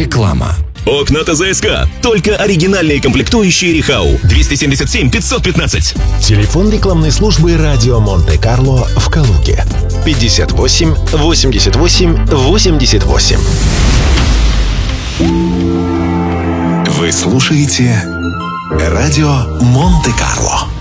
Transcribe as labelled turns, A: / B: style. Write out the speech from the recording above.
A: Реклама.
B: Окна ТЗСК. Только оригинальные комплектующие Рихау. 277 515.
C: Телефон рекламной службы «Радио Монте-Карло» в Калуге. 58 88 88.
D: Вы слушаете «Радио Монте-Карло».